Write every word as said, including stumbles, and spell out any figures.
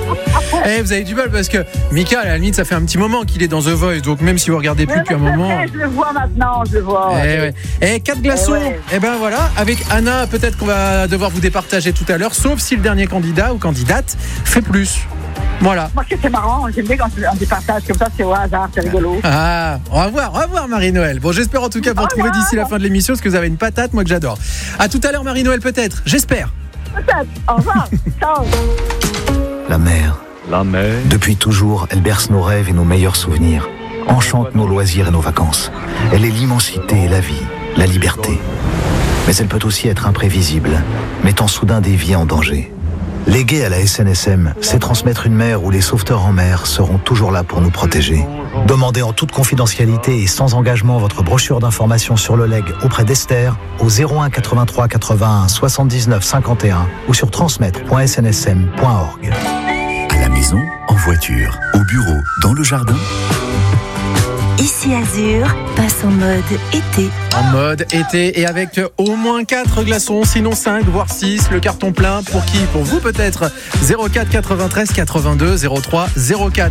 Eh, vous avez du bol parce que Mika, à la limite, ça fait un petit moment qu'il est dans The Voice, donc même si vous regardez plus Mais depuis un c'est moment. vrai, je le vois maintenant, je le vois. Eh, ouais. Eh, quatre glaçons. Eh ouais. Eh ben voilà, avec Anna, peut-être qu'on va devoir vous départager tout à l'heure, sauf si le dernier candidat ou candidate fait plus. Voilà. Moi, c'est marrant, j'aime bien quand on départage comme ça, c'est au hasard, c'est rigolo. Ah, on va voir, on va voir Marie-Noël. Bon, j'espère en tout cas vous retrouver d'ici la fin de l'émission parce que vous avez une patate, moi que j'adore. À tout à l'heure Marie-Noël peut-être, j'espère. Peut-être, au revoir, ciao. La mer. La mer. Depuis toujours, elle berce nos rêves et nos meilleurs souvenirs. Enchante nos loisirs et nos vacances. Elle est l'immensité et la vie, la liberté. Mais elle peut aussi être imprévisible, mettant soudain des vies en danger. Léguer à la S N S M, c'est transmettre une mer où les sauveteurs en mer seront toujours là pour nous protéger. Demandez en toute confidentialité et sans engagement votre brochure d'information sur le legs auprès d'Esther au zéro un quatre-vingt-trois quatre-vingt-un soixante-dix-neuf cinquante et un ou sur transmettre point s n s m point org. À la maison, en voiture, au bureau, dans le jardin. Ici Azur passe en mode été. En mode été et avec au moins quatre glaçons, sinon cinq, voire six. Le carton plein pour qui ? Pour vous peut-être. zéro quatre quatre-vingt-treize quatre-vingt-deux zéro trois zéro quatre.